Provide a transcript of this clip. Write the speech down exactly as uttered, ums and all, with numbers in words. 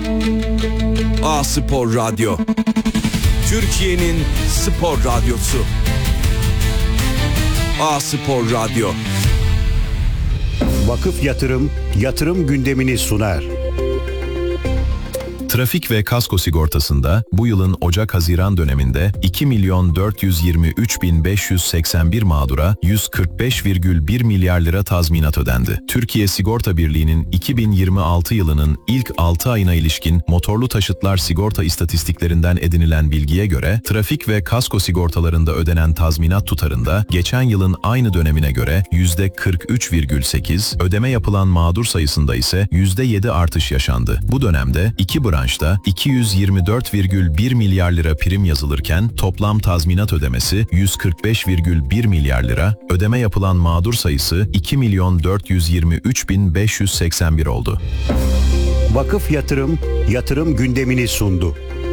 A Spor Radyo, Türkiye'nin spor radyosu. A Spor Radyo. Vakıf Yatırım, yatırım gündemini sunar. Trafik ve kasko sigortasında bu yılın Ocak-Haziran döneminde iki milyon dört yüz yirmi üç bin beş yüz seksen bir mağdura yüz kırk beş virgül bir milyar lira tazminat ödendi. Türkiye Sigorta Birliği'nin iki bin yirmi altı yılının ilk altı ayına ilişkin motorlu taşıtlar sigorta istatistiklerinden edinilen bilgiye göre trafik ve kasko sigortalarında ödenen tazminat tutarında geçen yılın aynı dönemine göre yüzde kırk üç virgül sekiz, ödeme yapılan mağdur sayısında ise yüzde yedi artış yaşandı. Bu dönemde iki branşta iki yüz yirmi dört virgül bir milyar lira prim yazılırken toplam tazminat ödemesi yüz kırk beş virgül bir milyar lira, ödeme yapılan mağdur sayısı iki milyon dört yüz yirmi üç bin beş yüz seksen bir oldu. Vakıf Yatırım, yatırım gündemini sundu.